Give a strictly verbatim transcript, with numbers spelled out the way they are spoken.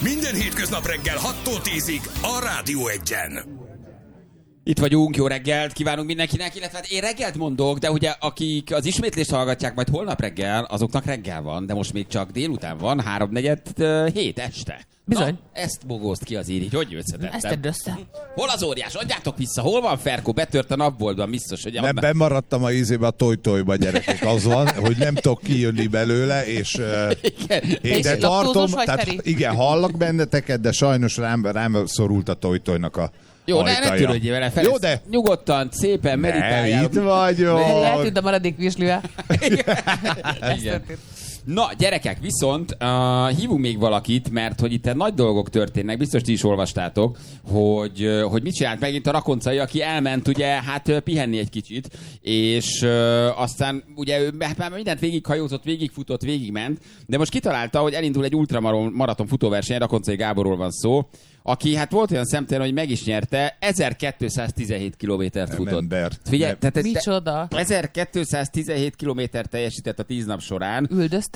Minden hétköznap reggel hattól tízig a Rádió Egyen. Itt vagyunk, jó reggelt kívánunk mindenkinek, illetve hát én reggelt mondok, de ugye akik az ismétlést hallgatják majd holnap reggel, azoknak reggel van, de most még csak délután van, háromnegyed hét este. Bizony. Na, ezt bogózt ki az így, hogy összetettem. Ezt tedd össze. Hol az óriás? Adjátok vissza, hol van Ferkó? Betört a napboltban, biztos, hogy... Nem, bemaradtam a ízébe a toj-tojba, gyerekek, az van, hogy nem tudok kijönni belőle, és Igen. én de És tartom, laktózos vagy, tehát Feri? igen, hallak benneteket, de sajnos rám, rám szorult a toj-tojnak a Jó, ne, ne törődjél vele, Ferenc. Jó, de... Nyugodtan, szépen meditáljál. Itt vagyok. Eltűnt a maradék virslivel. Igen. Na, gyerekek, viszont uh, hívunk még valakit, mert hogy itt nagy dolgok történnek, biztos ti is olvastátok, hogy, uh, hogy mit csinált megint a Rakoncai, aki elment ugye hát uh, pihenni egy kicsit, és uh, aztán ugye ő már mindent végighajózott, végigfutott, végigment, de most kitalálta, hogy elindul egy ultramaraton futóverseny, Rakoncai Gáborról van szó, aki hát volt olyan szemtelen, hogy meg is nyerte, ezerkétszáztizenhét kilométert futott. Ember. Figyelj, tehát ez Micsoda? ezerkétszáztizenhét kilométert teljesített a tíz nap során. Üldözték.